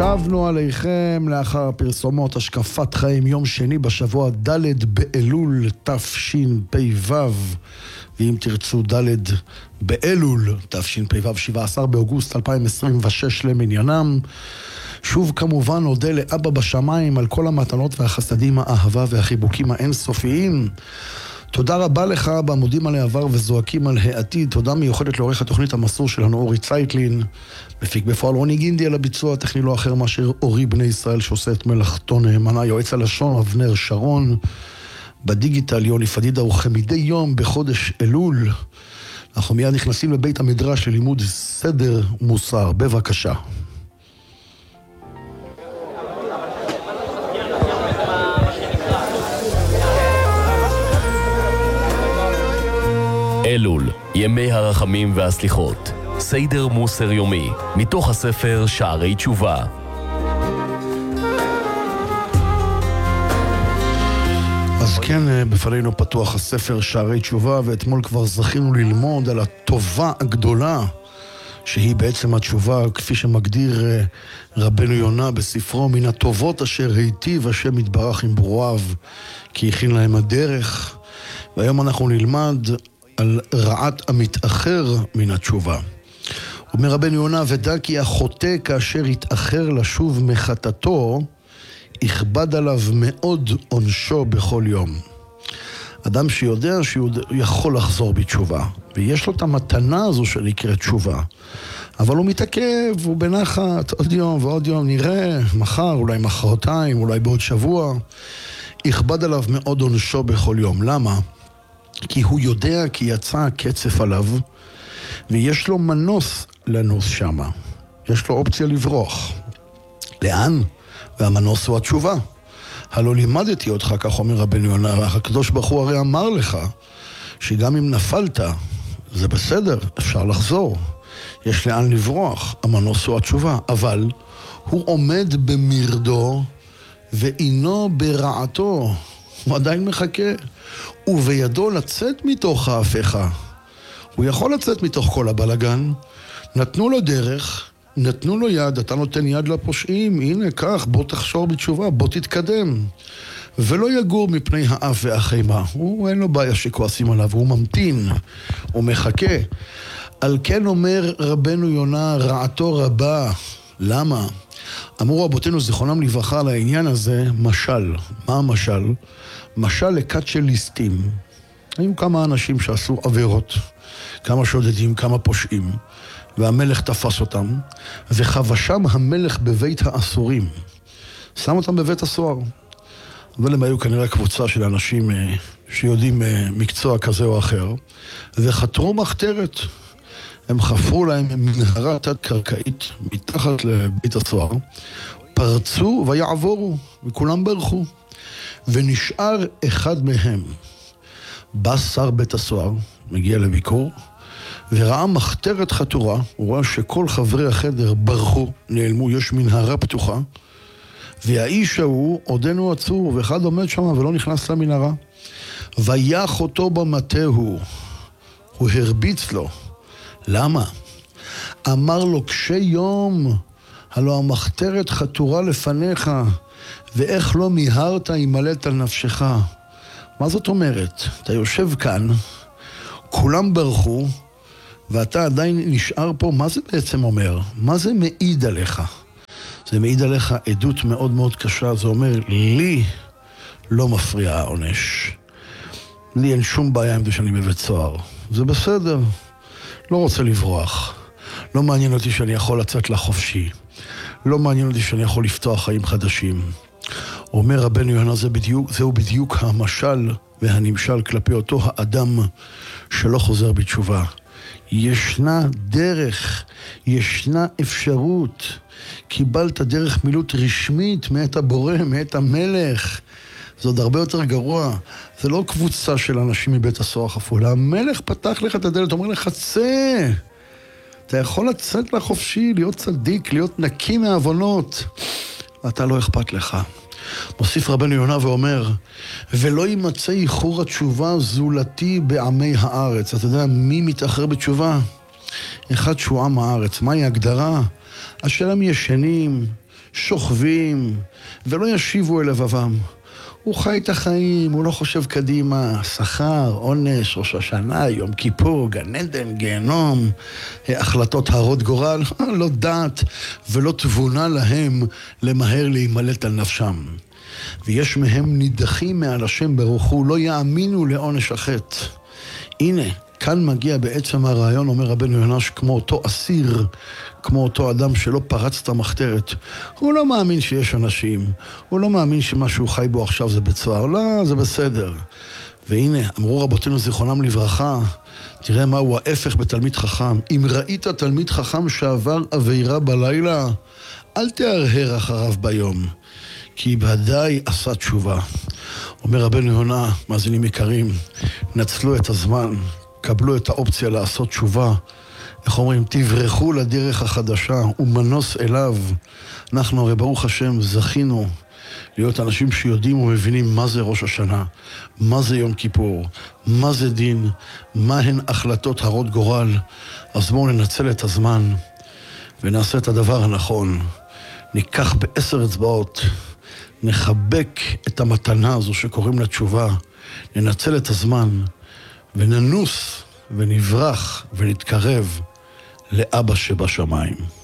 שבנו עליכם לאחר הפרסומות השקפת חיים יום שני בשבוע ד' באלול תשפ"ו, ואם תרצו ד' באלול תשפ"ו 17 באוגוסט 2026 למניינם. שוב כמובן נודה לאבא בשמיים על כל המתנות והחסדים, האהבה והחיבוקים האינסופיים. תודה רבה לך בעמודים על העבר וזועקים על העתיד. תודה מיוחדת לעורך התוכנית המסור שלנו אורי צייטלין, מפיק בפועל רוני גינדי, על הביצוע הטכני לא אחר מאשר אורי בני ישראל שעושה את מלאכתו נאמנה, יועץ הלשון אבנר שרון, בדיגיטל יוני פדידה, וכמדי יום בחודש אלול אנחנו מיד נכנסים לבית המדרש ללימוד סדר מוסר. בבקשה. אלול, ימי הרחמים והסליחות, סדר מוסר יומי, מתוך הספר שערי תשובה. אז כן, בפנינו פתוח הספר שערי תשובה, ואתמול כבר זכינו ללמוד על הטובה הגדולה, שהיא בעצם התשובה, כפי שמגדיר רבנו יונה בספרו, מן הטובות אשר היטיב השם יתברך עם ברואיו, כי הכין להם הדרך. והיום אנחנו נלמד על רעת המתאחר מן התשובה. אומר רבנו יונה, ודע כי החוטא כאשר יתאחר לשוב מחטאתו, יכבד עליו מאוד עונשו בכל יום. אדם שיודע שהוא יכול לחזור בתשובה, ויש לו את המתנה הזו שנקראת תשובה, אבל הוא מתעכב, הוא בנחת, עוד יום ועוד יום, נראה, מחר, אולי מחרתיים, אולי בעוד שבוע, יכבד עליו מאוד עונשו בכל יום. למה? כי הוא יודע כי יצא הקצף עליו, ויש לו מנוס לנוס שמה. יש לו אופציה לברוח. לאן? והמנוס הוא התשובה. הלא לימדתי אותך, כך אומר רבנו יונה, הקדוש ברוך הוא הרי אמר לך, שגם אם נפלת, זה בסדר, אפשר לחזור. יש לאן לברוח, המנוס הוא התשובה. אבל הוא עומד במרדו, ואינו ברעתו. הוא עדיין מחכה. ובידו לצאת מתוך ההפכה. הוא יכול לצאת מתוך כל הבלגן. נתנו לו דרך, נתנו לו יד, אתה נותן יד לפושעים, הנה כך, בוא תחשור בתשובה, בוא תתקדם. ולא יגור מפני האף והחימה. הוא אין לו בעיה שכועסים עליו, הוא ממתין, הוא מחכה. על כן אומר רבנו יונה, רעתו רבה. למה? אמרו רבותינו זיכרונם לברכה על העניין הזה, משל. מה המשל? משל לכת של ליסטים. היו כמה אנשים שעשו עבירות, כמה שודדים, כמה פושעים, והמלך תפס אותם, וחבשם המלך בבית האסורים. שם אותם בבית הסוהר. אבל הם היו כנראה קבוצה של אנשים שיודעים מקצוע כזה או אחר, וחתרו מחתרת. הם חפרו להם מנהרה תת-קרקעית מתחת לבית הסוהר, פרצו ויעבורו, וכולם ברחו. ונשאר אחד מהם. בא שר בית הסוהר, מגיע לביקור, וראה מחתרת חתורה, הוא ראה שכל חברי החדר ברחו, נעלמו, יש מנהרה פתוחה, והאיש ההוא עודנו עצור, ואחד עומד שם ולא נכנס למנהרה. ויח אותו במטהו, הוא הרביץ לו. למה? אמר לו, קשה יום, הלא המחתרת חתורה לפניך, ואיך לא מיהרת ימלט על נפשך. מה זאת אומרת? אתה יושב כאן, כולם ברחו, ואתה עדיין נשאר פה. מה זה בעצם אומר? מה זה מעיד עליך? זה מעיד עליך עדות מאוד מאוד קשה. זה אומר, לי לא מפריע העונש. לי אין שום בעיה עם זה שאני בבית סוהר. זה בסדר. לא רוצה לברוח. לא מעניין אותי שאני יכול לצאת לחופשי. לא מעניין אותי שאני יכול לפתוח חיים חדשים. אומר רבנו יונה, זהו בדיוק המשל והנמשל כלפי אותו האדם שלא חוזר בתשובה. ישנה דרך, ישנה אפשרות. קיבלת דרך מילוט רשמית מאת הבורא, מאת המלך. זה עוד הרבה יותר גרוע. זה לא קבוצה של אנשים מבית הסוהר חפולה. המלך פתח לך את הדלת, אומר לך, צא. אתה יכול לצאת לחופשי, להיות צדיק, להיות נקי מהעוונות. ואתה לא אכפת לך. מוסיף רבנו יונה ואומר, ולא יימצא איחור התשובה זולתי בעמי הארץ. אתה יודע מי מתאחר בתשובה? אחד שהוא עם הארץ. מהי ההגדרה? אשר הם ישנים, שוכבים, ולא ישיבו אל לבבם. הוא חי את החיים, הוא לא חושב קדימה, שכר, עונש, ראש השנה, יום כיפור, גן עדן, גיהנום, החלטות הרות גורל, לא דעת ולא תבונה להם למהר להימלט על נפשם. ויש מהם נידחים מעל השם ברוך הוא, לא יאמינו לעונש החטא. הנה, כאן מגיע בעצם הרעיון, אומר רבנו יונה, כמו אותו אסיר, כמו אותו אדם שלא פרץ את המחתרת. הוא לא מאמין שיש אנשים, הוא לא מאמין שמה שהוא חי בו עכשיו זה בצוהר, לא, זה בסדר. והנה, אמרו רבותינו זיכרונם לברכה, תראה מהו ההפך בתלמיד חכם. אם ראית תלמיד חכם שעבר עבירה בלילה, אל תהרהר אחריו ביום, כי ודאי עשה תשובה. אומר רבנו יונה, מאזינים יקרים, נצלו את הזמן, קבלו את האופציה לעשות תשובה. איך אומרים? תברחו לדרך החדשה ומנוס אליו. אנחנו הרי ברוך השם זכינו להיות אנשים שיודעים ומבינים מה זה ראש השנה, מה זה יום כיפור, מה זה דין, מה הן החלטות הרות גורל. אז בואו ננצל את הזמן ונעשה את הדבר הנכון. ניקח ב10 אצבעות, נחבק את המתנה הזו שקוראים לה תשובה, ננצל את הזמן וננוס ונברח ונתקרב לאבא שבשמיים.